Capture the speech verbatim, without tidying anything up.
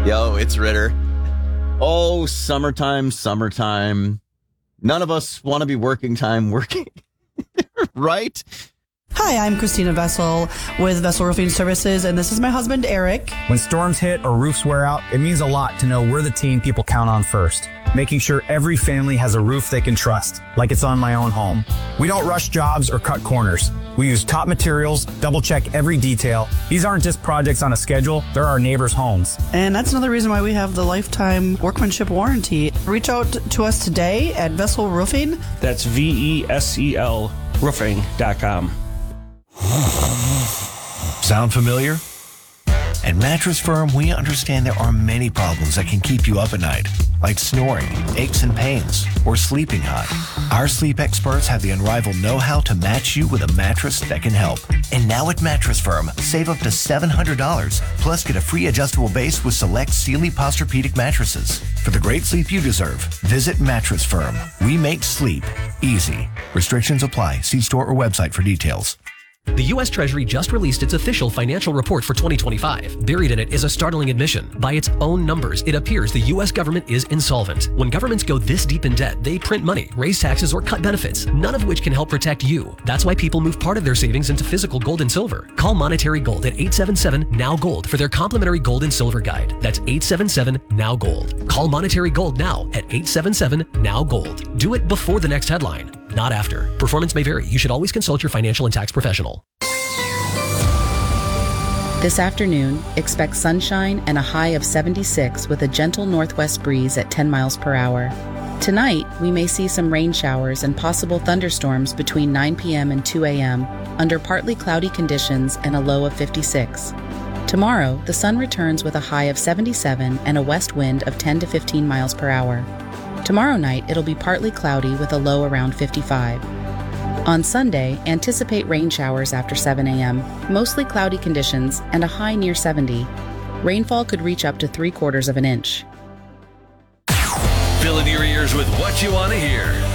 Yo, it's Ritter. Oh, summertime, summertime. None of us want to be working time working, right? Hi, I'm Christina Vessel with Vessel Roofing Services, and this is my husband, Eric. When storms hit or roofs wear out, it means a lot to know we're the team people count on first, making sure every family has a roof they can trust, like it's on my own home. We don't rush jobs or cut corners. We use top materials, double check every detail. These aren't just projects on a schedule, they're our neighbors' homes. And that's another reason why we have the lifetime workmanship warranty. Reach out to us today at Vessel Roofing. That's V E S E L roofing dot com. Sound familiar? At Mattress Firm, we understand there are many problems that can keep you up at night, like snoring, aches and pains, or sleeping hot. Our sleep experts have the unrivaled know-how to match you with a mattress that can help. And now at Mattress Firm, save up to seven hundred dollars, plus get a free adjustable base with select Sealy Posturepedic mattresses. For the great sleep you deserve, visit Mattress Firm. We make sleep easy. Restrictions apply. See store or website for details. The U S Treasury just released its official financial report for twenty twenty-five. Buried in it is a startling admission. By its own numbers, it appears the U S government is insolvent. When governments go this deep in debt, they print money, raise taxes, or cut benefits, none of which can help protect you. That's why people move part of their savings into physical gold and silver. Call Monetary Gold at eight seven seven, N O W Gold for their complimentary gold and silver guide. That's eight seven seven, N O W Gold. Call Monetary Gold now at eight seven seven, N O W Gold. Do it before the next headline, not after. Performance may vary. You should always consult your financial and tax professional. This afternoon, expect sunshine and a high of seventy-six with a gentle northwest breeze at ten miles per hour. Tonight, we may see some rain showers and possible thunderstorms between nine p.m. and two a.m. under partly cloudy conditions and a low of fifty-six. Tomorrow, the sun returns with a high of seventy-seven and a west wind of ten to fifteen miles per hour. Tomorrow night, it'll be partly cloudy with a low around fifty-five. On Sunday, anticipate rain showers after seven a.m., mostly cloudy conditions, and a high near seventy. Rainfall could reach up to three quarters of an inch. Fill in your ears with what you want to hear.